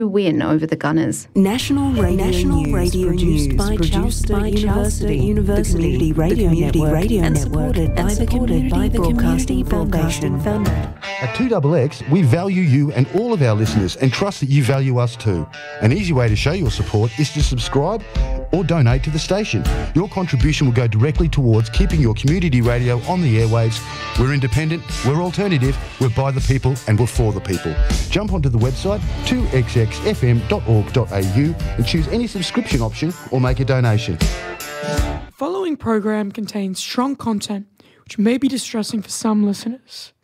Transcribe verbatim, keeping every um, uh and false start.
win over the Gunners. National Radio National News, Radio produced News, by produced Charles by University, University, the Community Radio, the Community Network, Radio and Network, supported by the Community, by the Broadcasting, Broadcasting Foundation. Foundation. At two X X, we value you and all of our listeners and trust that you value us too. An easy way to show your support is to subscribe or donate to the station. Your contribution will go directly towards keeping your community radio on the airwaves. We're independent, we're alternative, we're by the people and we're for the people. Jump onto the website two x x f m dot org dot a u and choose any subscription option or make a donation. The following program contains strong content which may be distressing for some listeners.